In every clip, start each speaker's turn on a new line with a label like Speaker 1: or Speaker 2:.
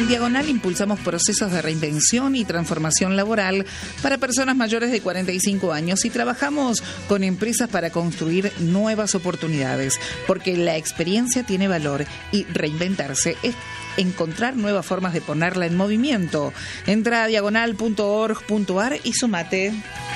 Speaker 1: En Diagonal impulsamos procesos de reinvención y transformación laboral para personas mayores de 45 años y trabajamos con empresas para construir nuevas oportunidades, porque la experiencia tiene valor y reinventarse es encontrar nuevas formas de ponerla en movimiento. Entra a diagonal.org.ar y sumate.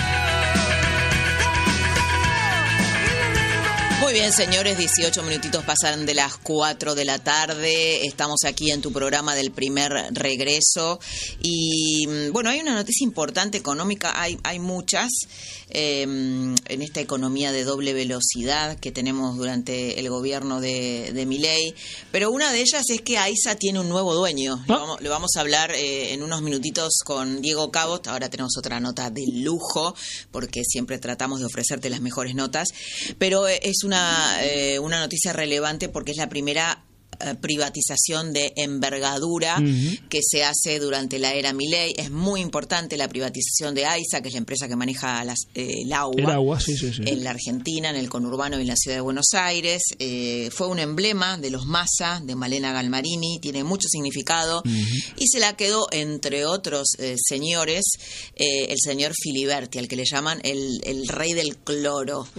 Speaker 2: Muy bien, señores, 18 minutitos pasan de las 4 de la tarde. Estamos aquí en tu programa del primer regreso. Y bueno, hay una noticia importante económica, hay muchas en esta economía de doble velocidad que tenemos durante el gobierno de Milei. Pero una de ellas es que AISA tiene un nuevo dueño. Le vamos a hablar en unos minutitos con Diego Cabot. Ahora tenemos otra nota de lujo, porque siempre tratamos de ofrecerte las mejores notas. Pero es una noticia relevante porque es la primera privatización de envergadura que se hace durante la era Milei. Es muy importante la privatización de AISA, que es la empresa que maneja el agua,
Speaker 3: sí.
Speaker 2: En la Argentina, en el conurbano y en la ciudad de Buenos Aires. Fue un emblema de los Massa, de Malena Galmarini, tiene mucho significado y se la quedó, entre otros señores, el señor Filiberti, al que le llaman el rey del cloro.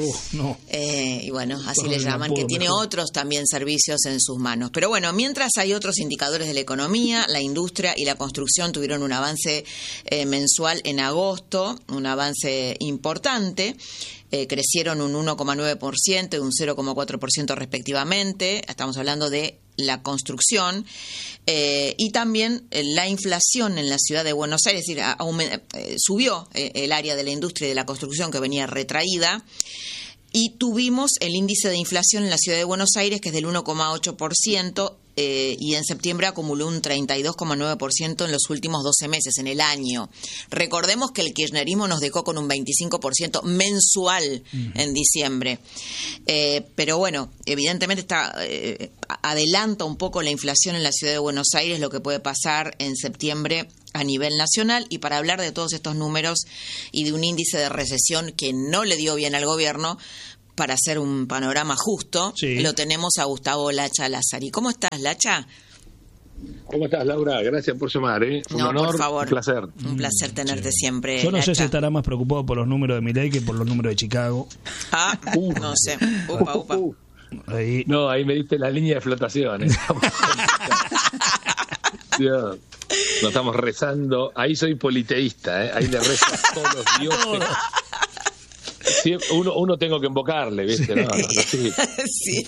Speaker 2: Y bueno, así le llaman, que tiene otros también servicios en sus manos. Pero bueno, mientras hay otros indicadores de la economía, la industria y la construcción tuvieron un avance mensual en agosto, un avance importante. Crecieron un 1,9% y un 0,4% respectivamente. Estamos hablando de la construcción. Y también la inflación en la ciudad de Buenos Aires, es decir, subió el área de la industria y de la construcción que venía retraída. Y tuvimos el índice de inflación en la ciudad de Buenos Aires, que es del 1,8%, y en septiembre acumuló un 32,9% en los últimos 12 meses, en el año. Recordemos que el kirchnerismo nos dejó con un 25% mensual en diciembre. Pero bueno, evidentemente adelanta un poco la inflación en la ciudad de Buenos Aires, lo que puede pasar en septiembre a nivel nacional. Y para hablar de todos estos números y de un índice de recesión que no le dio bien al gobierno, para hacer un panorama justo, lo tenemos a Gustavo Lacha Lazari. ¿Cómo estás, Lacha?
Speaker 4: ¿Cómo estás, Laura? Gracias por llamar, Un honor,
Speaker 2: por favor.
Speaker 4: Un placer.
Speaker 2: Un placer tenerte siempre,
Speaker 3: Yo no
Speaker 2: Lacha.
Speaker 3: sé si estará más preocupado por los números de Milei que por los números de Chicago.
Speaker 2: No sé. Upa.
Speaker 4: Ahí me diste la línea de flotación. Dios. Nos estamos rezando. Ahí soy politeísta, Ahí le rezo a todos los dioses. Sí, uno tengo que invocarle, ¿viste? No,
Speaker 2: sí.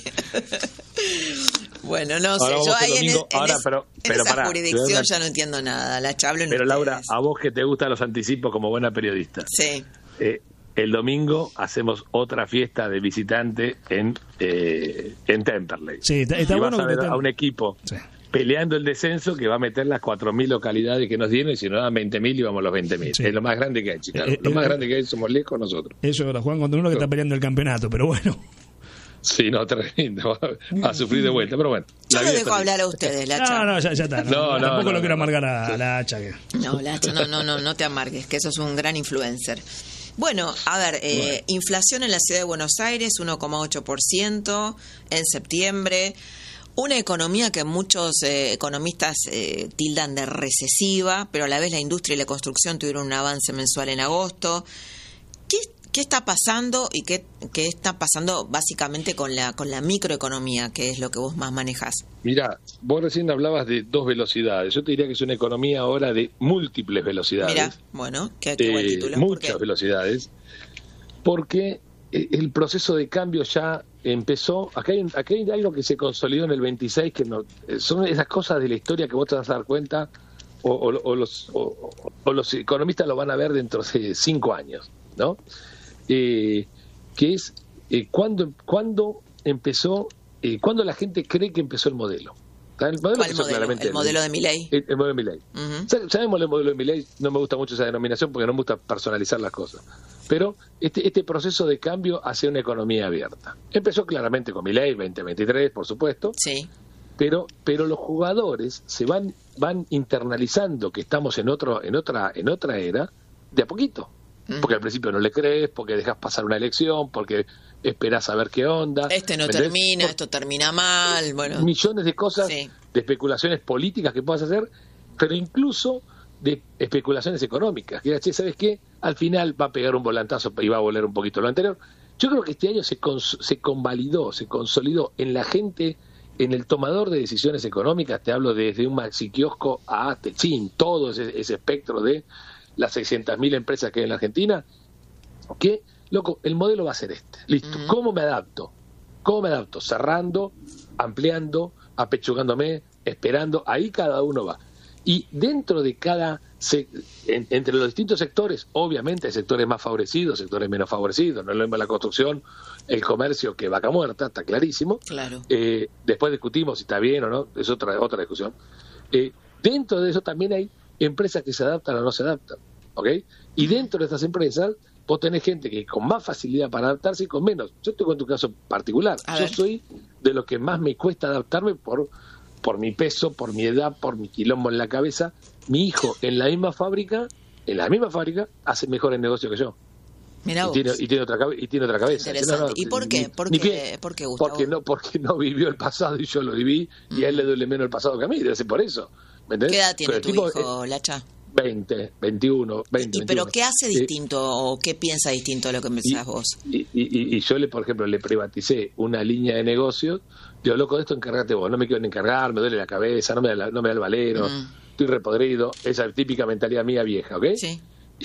Speaker 2: Bueno, no sé, yo ahí en esa jurisdicción ya no entiendo nada. La chablo.
Speaker 4: Pero Laura, a vos que te gustan los anticipos como buena periodista.
Speaker 2: Sí.
Speaker 4: El domingo hacemos otra fiesta de visitante en Temperley.
Speaker 3: Sí, está
Speaker 4: y
Speaker 3: bueno.
Speaker 4: Vas a ver a un equipo peleando el descenso que va a meter las 4.000 localidades que nos dieron, y si nos dan 20.000 íbamos a los 20.000. Sí. Es lo más grande que hay, Chicago. Lo más grande que hay, somos lejos nosotros.
Speaker 3: Eso ahora juegan contra uno que está peleando el campeonato, pero bueno.
Speaker 4: Sí, no, tremendo. A sufrir de vuelta, pero bueno.
Speaker 2: Yo lo dejo hablar a ustedes, Lacha.
Speaker 3: No, ya está. Tampoco lo quiero amargar a Lacha.
Speaker 2: No, Lacha, no te amargues, que eso es un gran influencer. Bueno, a ver, inflación en la ciudad de Buenos Aires, 1,8% en septiembre. Una economía que muchos economistas tildan de recesiva, pero a la vez la industria y la construcción tuvieron un avance mensual en agosto. ¿Qué está pasando y qué está pasando básicamente con la microeconomía, que es lo que vos más manejás?
Speaker 4: Mirá, vos recién hablabas de 2 velocidades. Yo te diría que es una economía ahora de múltiples velocidades.
Speaker 2: Mirá, bueno, qué buen título.
Speaker 4: Muchas velocidades. Porque el proceso de cambio ya empezó. Acá hay algo que se consolidó en el 26, que son esas cosas de la historia que vos te vas a dar cuenta, o los economistas lo van a ver dentro de 5 años, ¿no? Que es cuando empezó, cuando la gente cree que empezó el modelo. El modelo
Speaker 2: ¿Cuál modelo? Claramente ¿El modelo de Milei?
Speaker 4: El modelo de Milei. Sabemos el modelo de Milei, no me gusta mucho esa denominación porque no me gusta personalizar las cosas. Pero este proceso de cambio hacia una economía abierta. Empezó claramente con Milei, 2023, por supuesto.
Speaker 2: Sí.
Speaker 4: Pero los jugadores se van internalizando que estamos en otra era de a poquito. Porque al principio no le crees, porque dejas pasar una elección, porque esperás a ver qué onda.
Speaker 2: No termina, esto termina mal, bueno.
Speaker 4: Millones de cosas, de especulaciones políticas que puedas hacer, pero incluso de especulaciones económicas. Que, che, ¿sabes qué? Al final va a pegar un volantazo y va a volver un poquito lo anterior. Yo creo que este año se convalidó, se consolidó en la gente, en el tomador de decisiones económicas. Te hablo desde un maxi kiosco a Techín, todo ese espectro de las 600.000 empresas que hay en la Argentina, que, loco, el modelo va a ser este. Listo. ¿Cómo me adapto? Cerrando, ampliando, apechugándome, esperando. Ahí cada uno va. Y dentro de entre los distintos sectores, obviamente hay sectores más favorecidos, sectores menos favorecidos. No es lo mismo la construcción, el comercio que vaca muerta, está clarísimo.
Speaker 2: Claro.
Speaker 4: Después discutimos si está bien o no, es otra discusión. Dentro de eso también hay empresas que se adaptan o no se adaptan, ¿ok? Y dentro de estas empresas vos tenés gente que con más facilidad para adaptarse y con menos. Yo te cuento un caso particular. Yo soy de los que más me cuesta adaptarme por mi peso, por mi edad, por mi quilombo en la cabeza. Mi hijo en la misma fábrica, hace mejores negocios que yo.
Speaker 2: Mirá vos.
Speaker 4: Y tiene otra cabeza.
Speaker 2: Interesante. ¿Y por qué? ¿Por qué, Gustavo?
Speaker 4: Porque no vivió el pasado y yo lo viví, y a él le duele menos el pasado que a mí, debe ser por eso. ¿Me entendés?
Speaker 2: ¿Qué edad tiene tu hijo, Lacha?
Speaker 4: 20, 21, 20.
Speaker 2: ¿Pero qué hace distinto o qué piensa distinto a lo que pensás vos?
Speaker 4: Y yo, por ejemplo, le privaticé una línea de negocios. Digo, loco, de esto encárgate vos, no me quiero ni encargar, me duele la cabeza, no me da el valero, estoy repodrido, esa típica mentalidad mía vieja, ¿ok?
Speaker 2: Sí.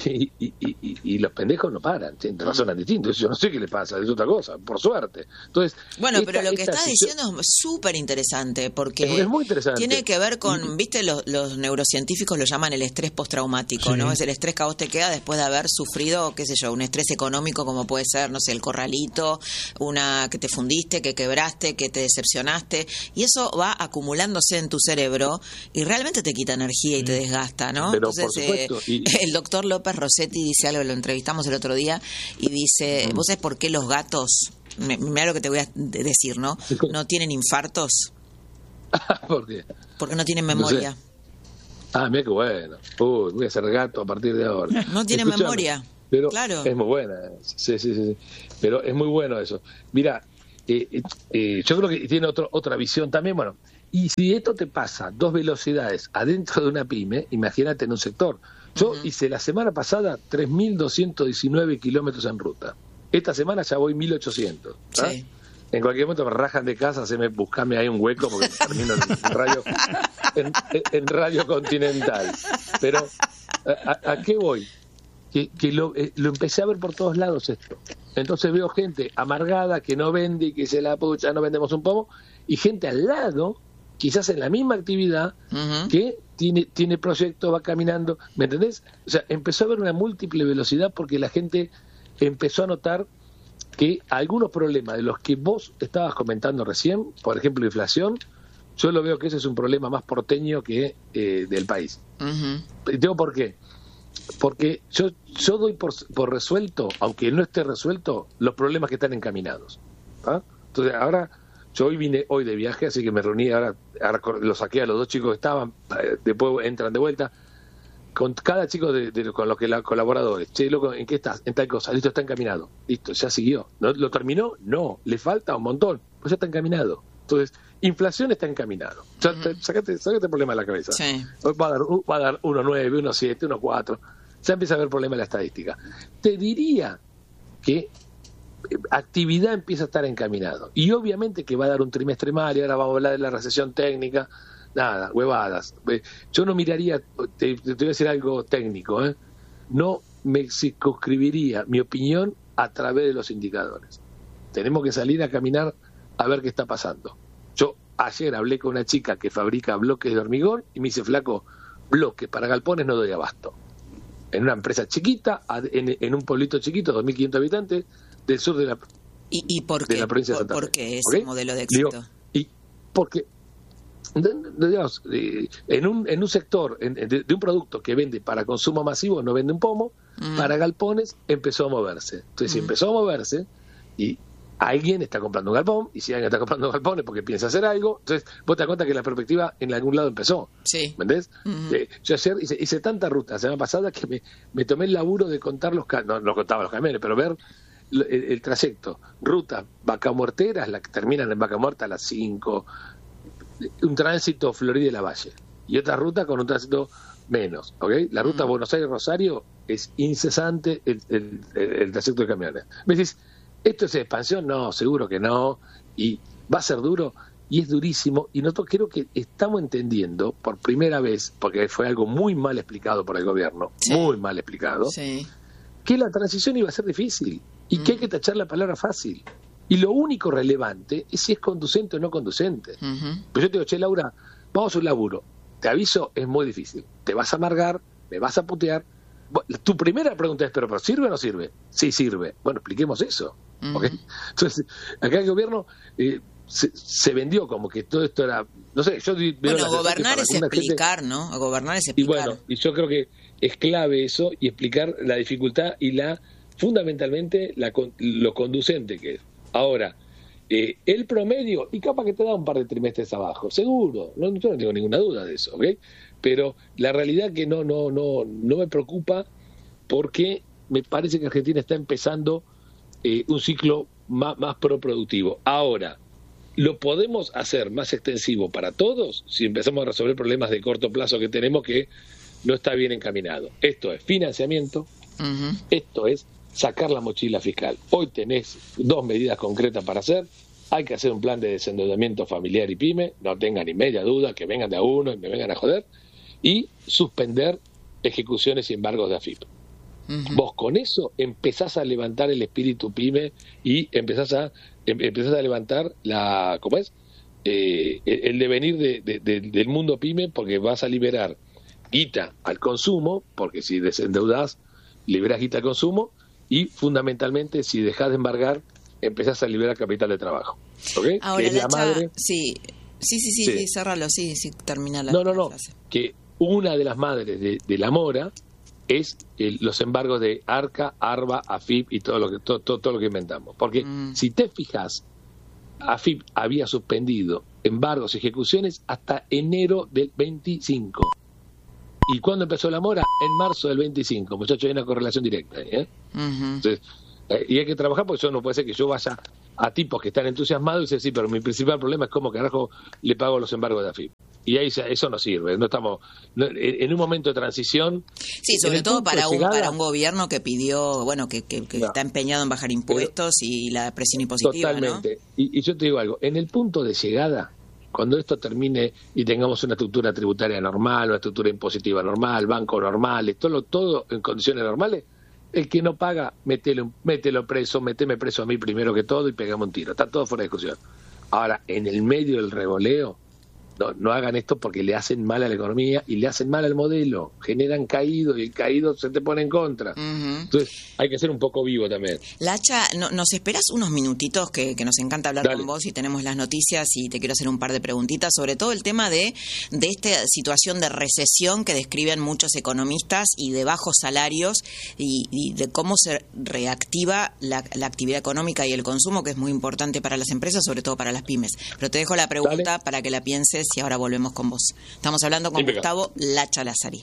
Speaker 4: Y los pendejos no paran, razonan distinto. Yo no sé qué les pasa, es otra cosa, por suerte. Entonces,
Speaker 2: bueno, pero lo que estás diciendo es súper interesante, porque
Speaker 4: es muy interesante.
Speaker 2: Tiene que ver con, viste, los neurocientíficos lo llaman el estrés postraumático, ¿no? Es el estrés que a vos te queda después de haber sufrido, qué sé yo, un estrés económico como puede ser, no sé, el corralito, una que te fundiste, que quebraste, que te decepcionaste, y eso va acumulándose en tu cerebro y realmente te quita energía y te desgasta, ¿no?
Speaker 4: Pero,
Speaker 2: entonces,
Speaker 4: por supuesto,
Speaker 2: el doctor López Rossetti dice algo, lo entrevistamos el otro día, y dice, ¿vos sabés por qué los gatos, mirá lo que te voy a decir, ¿no? ¿No tienen infartos?
Speaker 4: ¿Por qué?
Speaker 2: Porque no tienen memoria.
Speaker 4: No sé. Mira qué bueno. Voy a ser gato a partir de ahora.
Speaker 2: No tienen memoria.
Speaker 4: Pero
Speaker 2: claro.
Speaker 4: Es muy buena. Sí. Pero es muy bueno eso. Mira, yo creo que tiene otra visión también. Bueno, y si esto te pasa 2 velocidades adentro de una pyme, imagínate en un sector. Yo hice la semana pasada 3.219 kilómetros en ruta. Esta semana ya voy 1.800. Sí. En cualquier momento me rajan de casa, buscame ahí un hueco porque termino en Radio Continental. Pero, ¿a qué voy? Que lo empecé a ver por todos lados esto. Entonces veo gente amargada que no vende y que se la pucha, no vendemos un pomo, y gente al lado, quizás en la misma actividad, que tiene proyectos, va caminando, ¿me entendés? O sea, empezó a haber una múltiple velocidad porque la gente empezó a notar que algunos problemas de los que vos estabas comentando recién, por ejemplo, inflación, yo lo veo que ese es un problema más porteño que del país. ¿Y digo por qué? Porque yo doy por resuelto, aunque no esté resuelto, los problemas que están encaminados. Entonces, ahora... Yo vine hoy de viaje, así que me reuní, ahora los saqué a los 2 chicos que estaban, después entran de vuelta, con cada chico con los que colaboradores. Che, loco, ¿en qué estás? En tal cosa. Listo, está encaminado. Listo, ya siguió. ¿No? ¿Lo terminó? No. ¿Le falta un montón? Pues ya está encaminado. Entonces, inflación está encaminado. Sácate el problema de la cabeza.
Speaker 2: Sí.
Speaker 4: Va a dar 1.9, 1.7, 1.4. Ya empieza a haber problema en la estadística. Te diría que actividad empieza a estar encaminado. Y obviamente que va a dar un trimestre mal y ahora vamos a hablar de la recesión técnica. Nada, huevadas. Yo no miraría, te voy a decir algo técnico, no me circunscribiría mi opinión a través de los indicadores. Tenemos que salir a caminar a ver qué está pasando. Yo ayer hablé con una chica que fabrica bloques de hormigón y me dice, flaco, bloques para galpones no doy abasto. En una empresa chiquita, en un pueblito chiquito, 2.500 habitantes, del sur de la,
Speaker 2: ¿Y por qué?
Speaker 4: De la provincia de Santa Fe.
Speaker 2: ¿Por qué ese modelo de éxito?
Speaker 4: Digo, y porque digamos, en un sector de un producto que vende para consumo masivo, no vende un pomo, para galpones empezó a moverse. Entonces, si empezó a moverse y alguien está comprando un galpón, y si alguien está comprando un galpón es porque piensa hacer algo, entonces vos te das cuenta que la perspectiva en algún lado empezó.
Speaker 2: Sí.
Speaker 4: ¿Me entendés? Yo ayer hice tanta ruta la semana pasada que me tomé el laburo de contar no contaba los camiones, pero ver el trayecto, rutas vacamuerteras, las que terminan en Vaca Muerta a las 5, un tránsito Florida y La Valle, y otra ruta con un tránsito menos, ¿ok? La ruta Buenos Aires-Rosario es incesante el trayecto de camiones. Me decís, ¿esto es expansión? No, seguro que no, y va a ser duro, y es durísimo, y nosotros creo que estamos entendiendo por primera vez, porque fue algo muy mal explicado por el gobierno, muy mal explicado, que la transición iba a ser difícil, y que hay que tachar la palabra fácil. Y lo único relevante es si es conducente o no conducente. Pues yo te digo, che, Laura, vamos a un laburo. Te aviso, es muy difícil. Te vas a amargar, me vas a putear. Tu primera pregunta es, ¿pero sirve o no sirve? Sí, sirve. Bueno, expliquemos eso. ¿Okay? Entonces, acá el gobierno se vendió como que todo esto era... No sé, yo
Speaker 2: bueno, gobernar es explicar, gente, ¿no? Gobernar es explicar.
Speaker 4: Y bueno, y yo creo que es clave eso, y explicar la dificultad y fundamentalmente lo conducente que es. Ahora, el promedio, y capaz que te da un par de trimestres abajo, seguro, yo no tengo ninguna duda de eso, ¿ok? Pero la realidad que no me preocupa, porque me parece que Argentina está empezando un ciclo más proproductivo. Ahora, ¿lo podemos hacer más extensivo para todos si empezamos a resolver problemas de corto plazo que tenemos que no está bien encaminado? Esto es financiamiento, esto es sacar la mochila fiscal. Hoy tenés 2 medidas concretas para hacer. Hay que hacer un plan de desendeudamiento familiar y pyme, no tengan ni media duda, que vengan de a uno y me vengan a joder, y suspender ejecuciones y embargos de AFIP. Vos con eso empezás a levantar el espíritu pyme y empezás a levantar el devenir del mundo pyme, porque vas a liberar guita al consumo, porque si desendeudás, liberás guita al consumo, y fundamentalmente, si dejás de embargar, empezás a liberar capital de trabajo. ¿Okay?
Speaker 2: Ahora, la madre... Sí, cerralo, termina la frase.
Speaker 4: Que una de las madres de la mora es los embargos de ARCA, ARBA, AFIP y todo lo que inventamos. Porque si te fijas, AFIP había suspendido embargos y ejecuciones hasta enero del 25. ¿Y cuándo empezó la mora? En marzo del 25. Muchachos, hay una correlación directa. Entonces, y hay que trabajar, porque eso no puede ser que yo vaya a tipos que están entusiasmados y dicen, sí, pero mi principal problema es cómo carajo le pago los embargos de AFIP. Y ahí eso no sirve. No estamos en un momento de transición.
Speaker 2: Sí, sobre todo para un gobierno que pidió, que está empeñado en bajar impuestos y la presión impositiva.
Speaker 4: Totalmente. ¿No? Y yo te digo algo, en el punto de llegada, cuando esto termine y tengamos una estructura tributaria normal, una estructura impositiva normal, banco normal, todo en condiciones normales, el que no paga, mételo preso, méteme preso a mí primero que todo y pegamos un tiro. Está todo fuera de discusión. Ahora, en el medio del revoleo, no hagan esto, porque le hacen mal a la economía y le hacen mal al modelo, generan caído y el caído se te pone en contra. Entonces hay que ser un poco vivo también.
Speaker 2: Lacha, ¿nos esperás unos minutitos que nos encanta hablar con vos y tenemos las noticias y te quiero hacer un par de preguntitas, sobre todo el tema de esta situación de recesión que describen muchos economistas y de bajos salarios y de cómo se reactiva la actividad económica y el consumo, que es muy importante para las empresas, sobre todo para las pymes? Pero te dejo la pregunta para que la pienses y ahora volvemos con vos. Estamos hablando con Gustavo Lacha Lazari.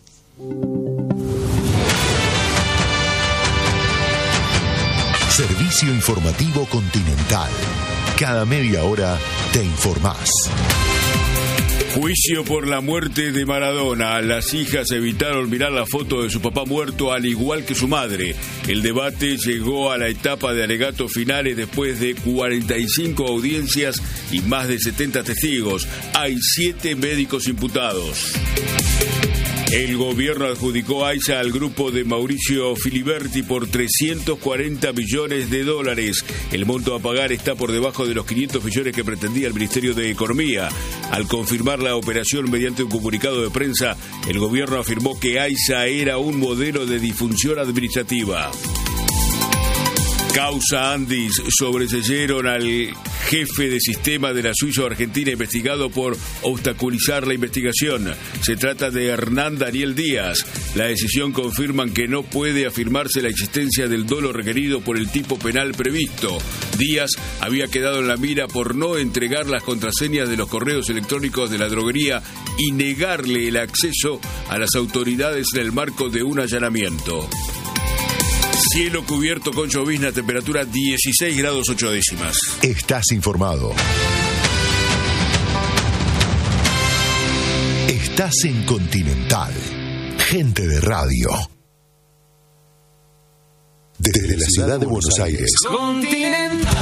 Speaker 5: Servicio Informativo Continental. Cada media hora te informás.
Speaker 6: Juicio por la muerte de Maradona. Las hijas evitaron mirar la foto de su papá muerto, al igual que su madre. El debate llegó a la etapa de alegatos finales después de 45 audiencias y más de 70 testigos. Hay 7 médicos imputados. El gobierno adjudicó AISA al grupo de Mauricio Filiberti por $340 millones. El monto a pagar está por debajo de los 500 millones que pretendía el Ministerio de Economía. Al confirmar la operación mediante un comunicado de prensa, el gobierno afirmó que AISA era un modelo de disfunción administrativa. Causa Andis, sobreseyeron al jefe de sistema de la Suizo-Argentina investigado por obstaculizar la investigación. Se trata de Hernán Daniel Díaz. La decisión confirma que no puede afirmarse la existencia del dolo requerido por el tipo penal previsto. Díaz había quedado en la mira por no entregar las contraseñas de los correos electrónicos de la droguería y negarle el acceso a las autoridades en el marco de un allanamiento. Cielo cubierto con llovizna, temperatura 16 grados 8 décimas.
Speaker 5: Estás informado. Estás en Continental. Gente de radio. Desde la ciudad de Buenos Aires.
Speaker 7: Continental.